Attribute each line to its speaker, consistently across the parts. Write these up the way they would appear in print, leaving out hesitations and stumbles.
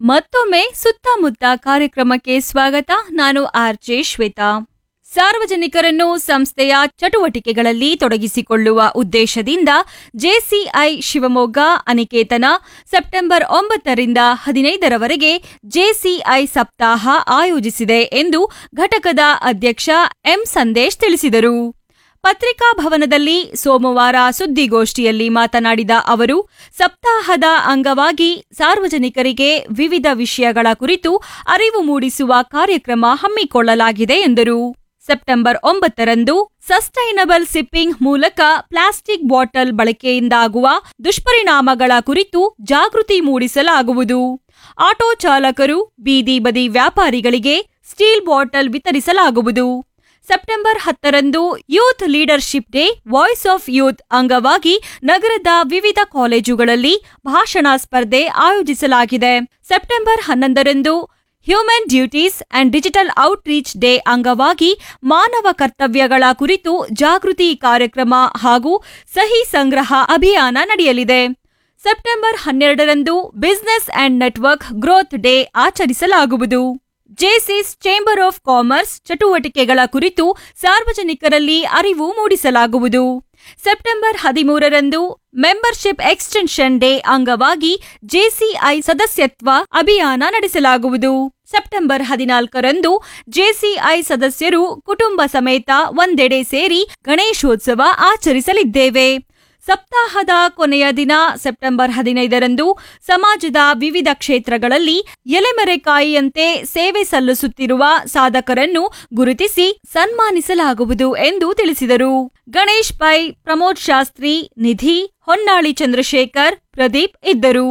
Speaker 1: ಮತ್ತೊಮ್ಮೆ ಸುತ್ತಮುತ್ತ ಕಾರ್ಯಕ್ರಮಕ್ಕೆ ಸ್ವಾಗತ. ನಾನು ಆರ್ಜೆ ಶ್ವೇತಾ. ಸಾರ್ವಜನಿಕರನ್ನು ಸಂಸ್ಥೆಯ ಚಟುವಟಿಕೆಗಳಲ್ಲಿ ತೊಡಗಿಸಿಕೊಳ್ಳುವ ಉದ್ದೇಶದಿಂದ ಜೆಸಿಐ ಶಿವಮೊಗ್ಗ ಅನಿಕೇತನ ಸೆಪ್ಟೆಂಬರ್ 9ರಿಂದ 15ರವರೆಗೆ ಜೆಸಿಐ ಸಪ್ತಾಹ ಆಯೋಜಿಸಿದೆ ಎಂದು ಘಟಕದ ಅಧ್ಯಕ್ಷ ಎಂ ಸಂದೇಶ್ ತಿಳಿಸಿದರು. ಪತ್ರಿಕಾ ಭವನದಲ್ಲಿ ಸೋಮವಾರ ಸುದ್ದಿಗೋಷ್ಠಿಯಲ್ಲಿ ಮಾತನಾಡಿದ ಅವರು, ಸಪ್ತಾಹದ ಅಂಗವಾಗಿ ಸಾರ್ವಜನಿಕರಿಗೆ ವಿವಿಧ ವಿಷಯಗಳ ಕುರಿತು ಅರಿವು ಮೂಡಿಸುವ ಕಾರ್ಯಕ್ರಮ ಹಮ್ಮಿಕೊಳ್ಳಲಾಗಿದೆ ಎಂದರು. ಸೆಪ್ಟೆಂಬರ್ 9ರಂದು ಸಸ್ಟೈನಬಲ್ ಸಿಪ್ಪಿಂಗ್ ಮೂಲಕ ಪ್ಲಾಸ್ಟಿಕ್ ಬಾಟಲ್ ಬಳಕೆಯಿಂದಾಗುವ ದುಷ್ಪರಿಣಾಮಗಳ ಕುರಿತು ಜಾಗೃತಿ ಮೂಡಿಸಲಾಗುವುದು. ಆಟೋ ಚಾಲಕರು, ಬೀದಿ ಬದಿ ವ್ಯಾಪಾರಿಗಳಿಗೆ ಸ್ಟೀಲ್ ಬಾಟಲ್ ವಿತರಿಸಲಾಗುವುದು. September 10ರಂದು youth leadership day voice of youth ಅಂಗವಾಗಿ ನಗರದ ವಿವಿಧ ಕಾಲೇಜುಗಳಲ್ಲಿ ಭಾಷಣ ಸ್ಪರ್ಧೆ ಆಯೋಜಿಸಲಾಗಿದೆ. September 11ರಂದು human duties and digital outreach day ಅಂಗವಾಗಿ ಮಾನವ ಕರ್ತವ್ಯಗಳ ಕುರಿತು ಜಾಗೃತಿ ಕಾರ್ಯಕ್ರಮ ಹಾಗೂ ಸಹಿ ಸಂಗ್ರಹ ಅಭಿಯಾನ ನಡೆಯಲಿದೆ. September 12ರಂದು business and network growth day ಆಚರಿಸಲಾಗುವುದು. ಜೆಸಿಸ್ ಚೇಂಬರ್ ಆಫ್ ಕಾಮರ್ಸ್ ಚಟುವಟಿಕೆಗಳ ಕುರಿತು ಸಾರ್ವಜನಿಕರಲ್ಲಿ ಅರಿವು ಮೂಡಿಸಲಾಗುವುದು. ಸೆಪ್ಟೆಂಬರ್ 13ರಂದು ಮೆಂಬರ್ಶಿಪ್ ಎಕ್ಸ್ಟೆನ್ಷನ್ ಡೇ ಅಂಗವಾಗಿ ಜೆಸಿಐ ಸದಸ್ಯತ್ವ ಅಭಿಯಾನ ನಡೆಸಲಾಗುವುದು. ಸೆಪ್ಟೆಂಬರ್ 14ರಂದು ಜೆಸಿಐ ಸದಸ್ಯರು ಕುಟುಂಬ ಸಮೇತ ಒಂದೆಡೆ ಸೇರಿ ಗಣೇಶೋತ್ಸವ ಆಚರಿಸಲಿದ್ದೇವೆ. ಸಪ್ತಾಹದ ಕೊನೆಯ ದಿನ ಸೆಪ್ಟೆಂಬರ್ 15ರಂದು ಸಮಾಜದ ವಿವಿಧ ಕ್ಷೇತ್ರಗಳಲ್ಲಿ ಎಲೆಮರೆಕಾಯಿಯಂತೆ ಸೇವೆ ಸಲ್ಲಿಸುತ್ತಿರುವ ಸಾಧಕರನ್ನು ಗುರುತಿಸಿ ಸನ್ಮಾನಿಸಲಾಗುವುದು ಎಂದು ತಿಳಿಸಿದರು. ಗಣೇಶ್ ಪೈ, ಪ್ರಮೋದ್ ಶಾಸ್ತ್ರಿ, ನಿಧಿ, ಹೊನ್ನಾಳಿ ಚಂದ್ರಶೇಖರ್, ಪ್ರದೀಪ್ ಇದ್ದರು.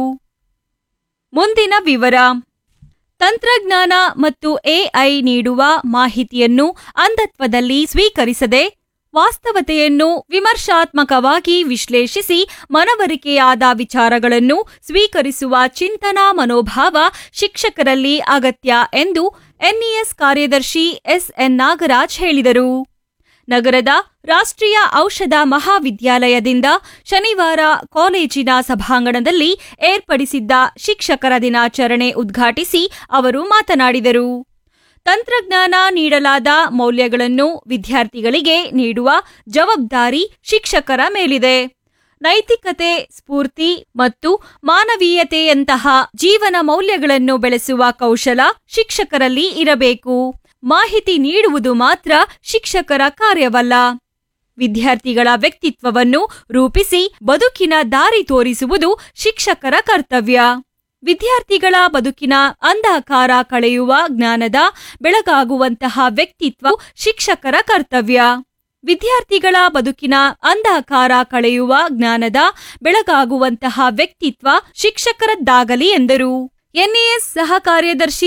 Speaker 1: ಮುಂದಿನ ವಿವರ. ತಂತ್ರಜ್ಞಾನ ಮತ್ತು ಎಐ ನೀಡುವ ಮಾಹಿತಿಯನ್ನು ಅಂಧತ್ವದಲ್ಲಿ ಸ್ವೀಕರಿಸದೆ ವಾಸ್ತವತೆಯನ್ನು ವಿಮರ್ಶಾತ್ಮಕವಾಗಿ ವಿಶ್ಲೇಷಿಸಿ ಮನವರಿಕೆಯಾದ ವಿಚಾರಗಳನ್ನು ಸ್ವೀಕರಿಸುವ ಚಿಂತನಾ ಮನೋಭಾವ ಶಿಕ್ಷಕರಲ್ಲಿ ಅಗತ್ಯ ಎಂದು ಎನ್ಇಎಸ್ ಕಾರ್ಯದರ್ಶಿ ಎಸ್ಎನ್ ನಾಗರಾಜ್ ಹೇಳಿದರು. ನಗರದ ರಾಷ್ಟ್ರೀಯ ಔಷಧ ಮಹಾವಿದ್ಯಾಲಯದಿಂದ ಶನಿವಾರ ಕಾಲೇಜಿನ ಸಭಾಂಗಣದಲ್ಲಿ ಏರ್ಪಡಿಸಿದ್ದ ಶಿಕ್ಷಕರ ದಿನಾಚರಣೆ ಉದ್ಘಾಟಿಸಿ ಅವರು ಮಾತನಾಡಿದರು. ತಂತ್ರಜ್ಞಾನ ನೀಡಲಾದ ಮೌಲ್ಯಗಳನ್ನು ವಿದ್ಯಾರ್ಥಿಗಳಿಗೆ ನೀಡುವ ಜವಾಬ್ದಾರಿ ಶಿಕ್ಷಕರ ಮೇಲಿದೆ. ನೈತಿಕತೆ, ಸ್ಫೂರ್ತಿ ಮತ್ತು ಮಾನವೀಯತೆಯಂತಹ ಜೀವನ ಮೌಲ್ಯಗಳನ್ನು ಬೆಳೆಸುವ ಕೌಶಲ ಶಿಕ್ಷಕರಲ್ಲಿ ಇರಬೇಕು. ಮಾಹಿತಿ ನೀಡುವುದು ಮಾತ್ರ ಶಿಕ್ಷಕರ ಕಾರ್ಯವಲ್ಲ. ವಿದ್ಯಾರ್ಥಿಗಳ ವ್ಯಕ್ತಿತ್ವವನ್ನು ರೂಪಿಸಿ ಬದುಕಿನ ದಾರಿ ತೋರಿಸುವುದು ಶಿಕ್ಷಕರ ಕರ್ತವ್ಯ. ವಿದ್ಯಾರ್ಥಿಗಳ ಬದುಕಿನ ಅಂಧಕಾರ ಕಳೆಯುವ ಜ್ಞಾನದ ಬೆಳಗಾಗುವಂತಹ ವ್ಯಕ್ತಿತ್ವ ಶಿಕ್ಷಕರ ಕರ್ತವ್ಯ. ವಿದ್ಯಾರ್ಥಿಗಳ ಬದುಕಿನ ಅಂಧಕಾರ ಕಳೆಯುವ ಜ್ಞಾನದ ಬೆಳಗಾಗುವಂತಹ ವ್ಯಕ್ತಿತ್ವ ಶಿಕ್ಷಕರದ್ದಾಗಲಿ ಎಂದರು. ಎನ್ಇಎಸ್ ಸಹ ಕಾರ್ಯದರ್ಶಿ